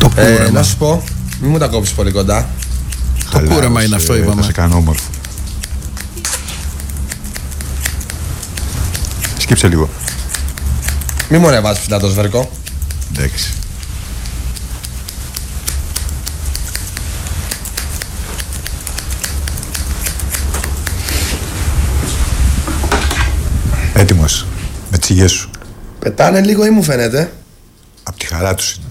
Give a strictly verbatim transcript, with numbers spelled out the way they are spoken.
Το ε, κούρεμα. να σου πω, μη μου τα κόψεις πολύ κοντά. Το Χαλάρωσε, κούρεμα είναι αυτό, είπαμε. Θα σε κάνω όμορφο. Σκύψε λίγο. Μη μου ανεβάσεις ψηλά το σβέρκο. Εντάξει. Έτοιμος. Με τις υγιές σου. Πετάνε λίγο ή μου φαίνεται. Απ' τη χαρά τους είναι.